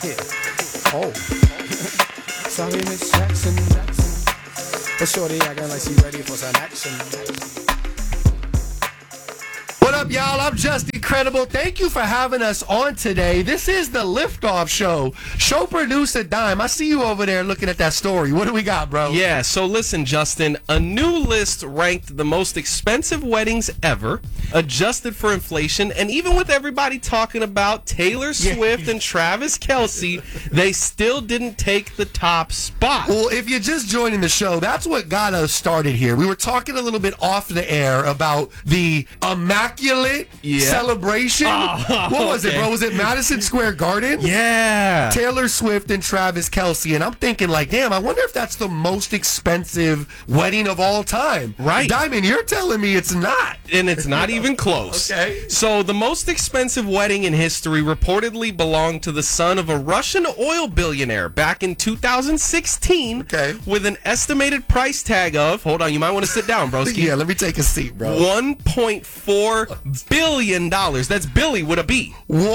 Yeah. Oh. Sorry, Miss Jackson. But shorty acting like she ready for some action. What up, y'all? I'm Just Incredible. Thank you for having us on today. This is the Liftoff Show. Show producer Dime, I see you over there looking at that story. What do we got, bro? Yeah, so listen, Justin, a new list ranked the most expensive weddings ever, adjusted for inflation, and even with everybody talking about Taylor Swift and Travis Kelce, they still didn't take the top spot. Well, if you're just joining the show, that's what got us started here. We were talking a little bit off the air about the immaculate celebration. What was it, bro? Was it Madison Square Garden? Yeah. Taylor Swift and Travis Kelce. And I'm thinking, like, damn, I wonder if that's the most expensive wedding of all time. Right. Diamond, you're telling me it's not. And it's not even close. Okay. So the most expensive wedding in history reportedly belonged to the son of a Russian oil billionaire back in 2016. Okay. With an estimated price tag of, hold on, you might want to sit down, broski. Yeah, let me take a seat, bro. $1.4 billion. That's Billy with a B.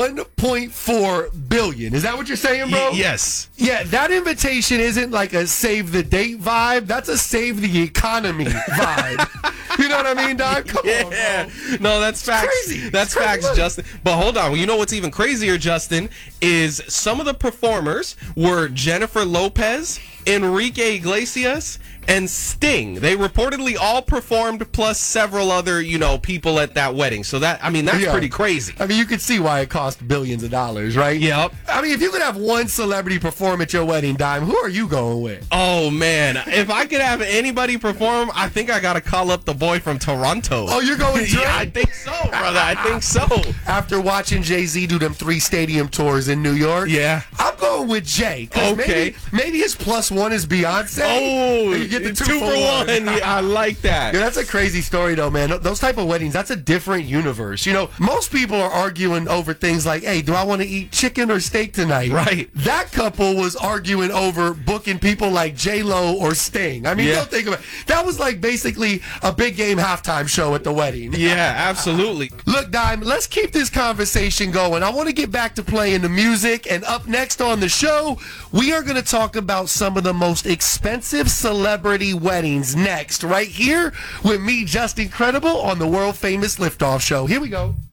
1.4 billion. Is that what you're saying, bro? Yes. Yeah, that invitation isn't like a save the date vibe. That's a save the economy vibe. You know what I mean, Doc? Come on, bro. No, that's facts. Crazy. That's facts, money. Justin. But hold on. You know what's even crazier, Justin, is some of the performers were Jennifer Lopez, Enrique Iglesias, and Sting. They reportedly all performed, plus several other, people at that wedding. So that's pretty crazy. I mean, you can see why it cost billions of dollars, right? Yep. I mean, if you could have one celebrity perform at your wedding, Dime, who are you going with? Oh, man. If I could have anybody perform, I think I got to call up the boy from Toronto. Oh, you're going Drake? Yeah, I think so, brother. I think so. After watching Jay-Z do them 3 stadium tours in New York, Yeah. I'm going with Jay. 'Cause Okay. Maybe his plus one is Beyonce. Oh, And you get the 2 for 1. Yeah, I like that. Yeah, that's a crazy story, though, man. Those type of weddings, that's a different universe. Most people are arguing over things like, hey, do I want to eat chicken or steak tonight? Right. That couple was arguing over booking people like J-Lo or Sting. I mean, don't think about it. That was like basically a big game halftime show at the wedding. Yeah, absolutely. Look, Dime, let's keep this conversation going. I want to get back to playing the music, and up next on the show, we are going to talk about some of the most expensive celebrity weddings next, right here with me, Just Incredible, on the world-famous Liftoff Show. Here we go.